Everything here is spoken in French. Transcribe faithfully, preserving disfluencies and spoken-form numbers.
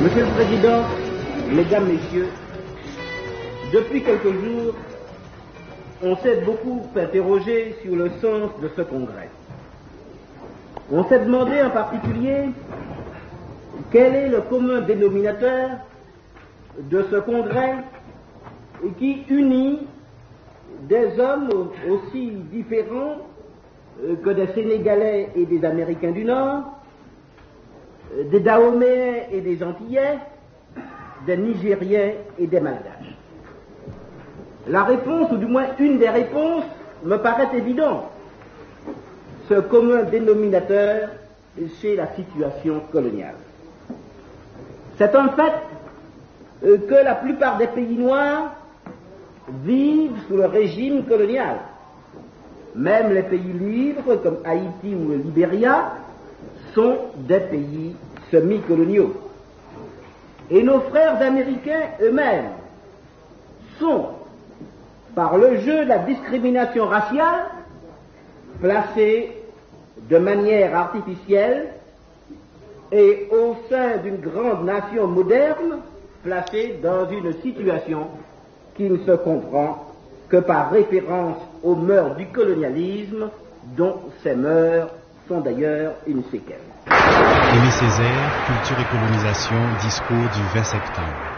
Monsieur le Président, Mesdames, Messieurs, depuis quelques jours, on s'est beaucoup interrogé sur le sens de ce congrès. On s'est demandé en particulier quel est le commun dénominateur de ce congrès qui unit des hommes aussi différents que des Sénégalais et des Américains du Nord, des Dahoméens et des Antillais, des Nigériens et des Malgaches. La réponse, ou du moins une des réponses, me paraît évidente. Ce commun dénominateur, c'est la situation coloniale. C'est un fait euh, que la plupart des pays noirs vivent sous le régime colonial. Même les pays libres, comme Haïti ou le Libéria, sont des pays semi-coloniaux. Et nos frères américains eux-mêmes sont, par le jeu de la discrimination raciale, placés de manière artificielle et au sein d'une grande nation moderne, placés dans une situation qui ne se comprend que par référence aux mœurs du colonialisme, dont ces mœurs sont d'ailleurs une séquelle. Aimé Césaire, Culture et colonisation, discours du vingt septembre.